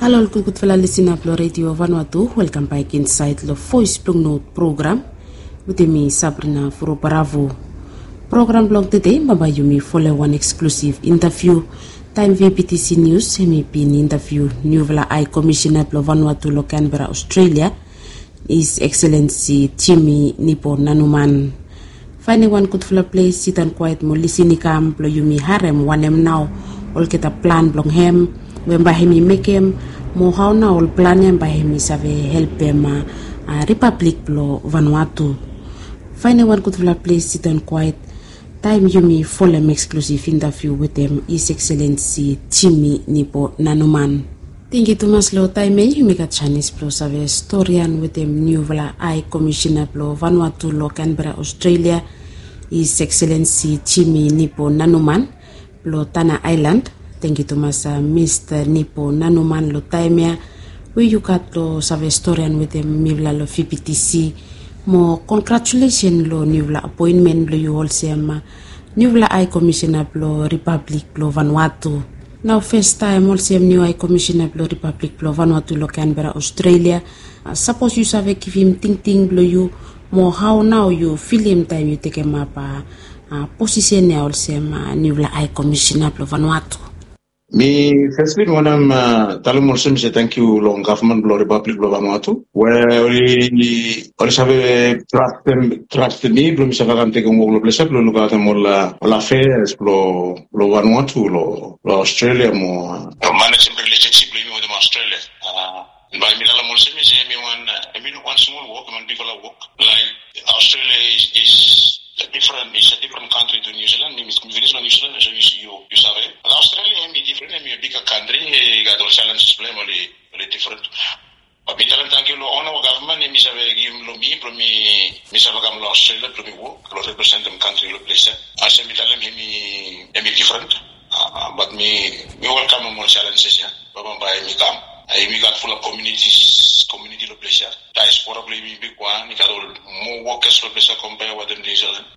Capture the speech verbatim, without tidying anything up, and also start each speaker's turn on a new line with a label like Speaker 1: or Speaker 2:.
Speaker 1: Hello, good fella listen up lo radio Vanuatu. Welcome back inside the Voice Blog Note program with me Sabrina Furo Bravo. Program blog today mabayo mi follow one exclusive interview. Time V P T C News mi pin interview New Vela High Commissioner lo Vanuatu lo Canberra Australia His Excellency Jimmy Nipo Nanuman. Finding one good fella place sit and quiet mo listen kam lo yumi harem wanem now all kita plan blong hem wemba hemi mekem mo how na all plan em hemi save help em uh, Republic blo Vanuatu. Finding one good fella place sit and quiet time yumi follow exclusive interview with them His Excellency Jimmy Nipo Nanuman. Thank you too much lo time you make a Chinese blo save historian with them New Vela High Commissioner blo Vanuatu lo Canberra Australia His Excellency Jimmy Nipo Nanuman lo Tana Island. Thank you too much uh, Mister Nipo Nanuman lo time we you got lo save historian with them Mivla lo V P T C. Mo congratulations lo New Vela appointment lo you all same New Vela High Commissioner lo Republic lo Vanuatu. Now first time all same New High Commissioner lo Republic lo Vanuatu lo Canberra Australia. Uh, suppose you save give him ting ting lo you mo how now you feel him time you take him up uh, uh, position all same uh, New Vela High Commissioner lo Vanuatu.
Speaker 2: Me firstly madam uh, talum also say thank you long government lo Republic lo Vanuatu where we all have trust them trust me lo misaka kan take mo lo place lo lugar mo la la affairs lo lo Vanuatu lo lo Australia mo uh, manage relationship lo mo Australia uh, by me la mo say me say me one I mean one small work man big work like Australia is, is a different it's a different country to New Zealand. Me New Zealand New Zealand so you you sabe Australia is different. Me a bigger country got all challenges play only only different. But me thank you lo honor government me sabe give lo me pro me me sabe gam lo Australia pro me work lo represent them country lo place. I say me tell me me me different. Uh, but me me welcome more challenges yeah. Baba by me come. I we got full of communities, community lo place. That is probably me big one. We got all more workers lo place compare with them New Zealand.